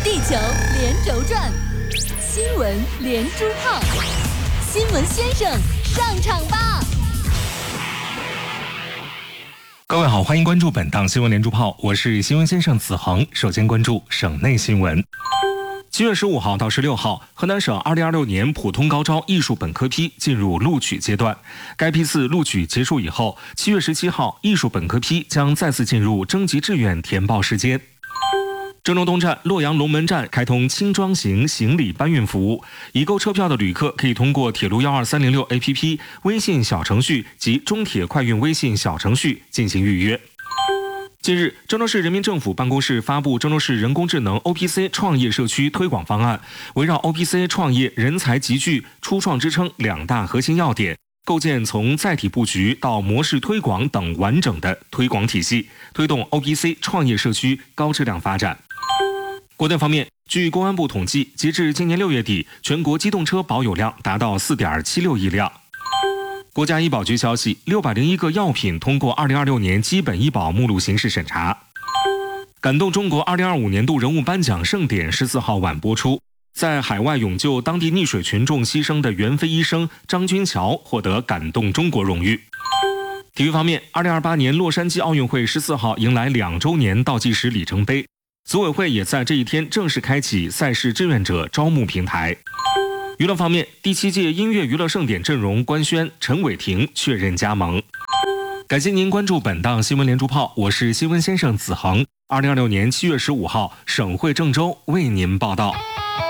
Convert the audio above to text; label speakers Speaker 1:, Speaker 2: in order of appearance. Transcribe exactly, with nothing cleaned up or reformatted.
Speaker 1: 地球连轴转，新闻连珠炮，新闻先生上场吧！
Speaker 2: 各位好，欢迎关注本档新闻连珠炮，我是新闻先生子恒。首先关注省内新闻。七月十五号到十六号，河南省二零二六年普通高招艺术本科批进入录取阶段。该批次录取结束以后，七月十七号，艺术本科批将再次进入征集志愿填报时间。郑州东站洛阳龙门站开通轻装型行李搬运服务，已购车票的旅客可以通过铁路一二三零六 A P P、微信小程序及中铁快运微信小程序进行预约。近日，郑州市人民政府办公室发布郑州市人工智能 O P C 创业社区推广方案，围绕 O P C 创业人才集聚、初创支撑两大核心要点，构建从载体布局到模式推广等完整的推广体系，推动 O P C 创业社区高质量发展。国内方面，据公安部统计，截至今年六月底，全国机动车保有量达到 四点七六亿辆。国家医保局消息，六百零一个药品通过二零二六年基本医保目录形式审查。感动中国二零二五年度人物颁奖盛典十四号晚播出，在海外勇救当地溺水群众牺牲的援非医生张军桥获得感动中国荣誉。体育方面，二零二八年洛杉矶奥运会十四号迎来两周年倒计时里程碑。组委会也在这一天正式开启赛事志愿者招募平台。娱乐方面，第七届音乐娱乐盛典阵容官宣，陈伟霆确认加盟。感谢您关注本档新闻连珠炮，我是新闻先生子恒。二零二六年七月十五号，省会郑州为您报道。